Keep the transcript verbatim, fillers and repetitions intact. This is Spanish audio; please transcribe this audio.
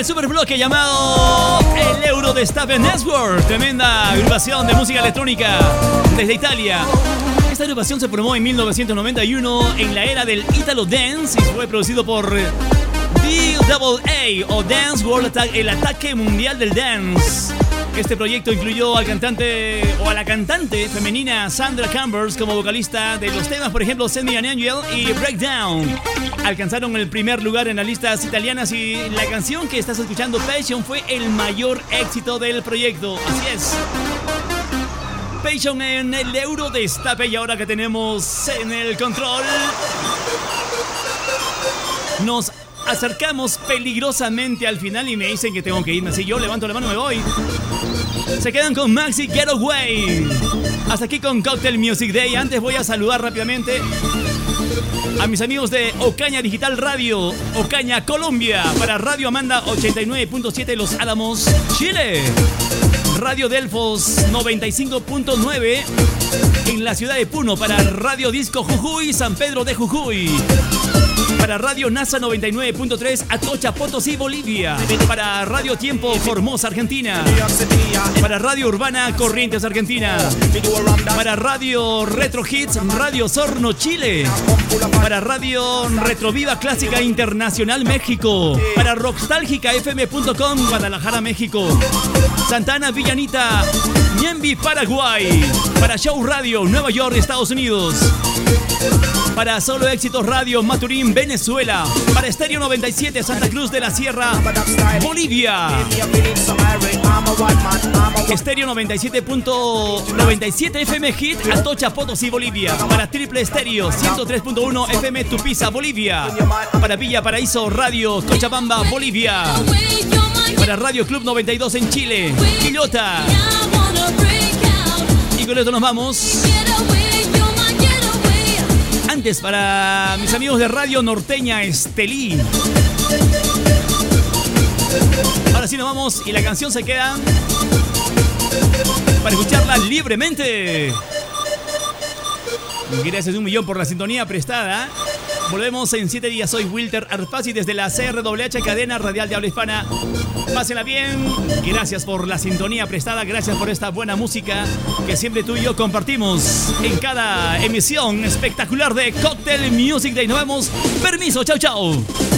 este super bloque llamado el Eurodestape Network. Tremenda agrupación de música electrónica desde Italia. Esta agrupación se formó en mil novecientos noventa y uno en la era del Italo Dance y fue producido por D A A o Dance World Attack, el ataque mundial del dance. Este proyecto incluyó al cantante o a la cantante femenina Sandra Chambers como vocalista de los temas, por ejemplo, Send Me an Angel y Breakdown. Alcanzaron el primer lugar en las listas italianas y la canción que estás escuchando, Passion, fue el mayor éxito del proyecto. Así es. Passion en el Eurodestape, y ahora que tenemos en el control, nos acercamos peligrosamente al final y me dicen que tengo que irme. Así yo levanto la mano y me voy. Se quedan con Maxi Getaway. Hasta aquí con Cocktail Music Day. Antes voy a saludar rápidamente a mis amigos de Ocaña Digital Radio, Ocaña, Colombia, para Radio Amanda ochenta y nueve punto siete Los Álamos, Chile. Radio Delfos noventa y cinco punto nueve en la ciudad de Puno, para Radio Disco Jujuy, San Pedro de Jujuy. Para Radio NASA noventa y nueve punto tres, Atocha, Potosí, Bolivia. Para Radio Tiempo, Formosa, Argentina. Para Radio Urbana, Corrientes, Argentina. Para Radio Retro Hits, Radio Sorno, Chile. Para Radio Retroviva Clásica Internacional, México. Para Rockstálgica F M punto com, Guadalajara, México. Santana, Villanita, Ñemby, Paraguay. Para Show Radio, Nueva York, Estados Unidos. Para Solo Éxitos Radio, Maturín, Venezuela. Para Estéreo noventa y siete, Santa Cruz de la Sierra, Bolivia. Estéreo noventa y siete punto noventa y siete F M Hit, Atocha, Potosí, Bolivia. Para Triple Estéreo ciento tres punto uno F M Tupiza, Bolivia. Para Villa Paraíso Radio, Cochabamba, Bolivia. Para Radio Club noventa y dos en Chile, Quillota. Y con esto nos vamos. Antes, para mis amigos de Radio Norteña Estelí. Ahora sí nos vamos y la canción se queda para escucharla libremente. Gracias un millón por la sintonía prestada. Volvemos en siete días. Soy Wilter Arpasi desde la C R W H, cadena radial de habla hispana. Pásenla bien. Gracias por la sintonía prestada. Gracias por esta buena música que siempre tú y yo compartimos en cada emisión espectacular de Cocktail Music Day. Nos vemos. Permiso. Chau, chau.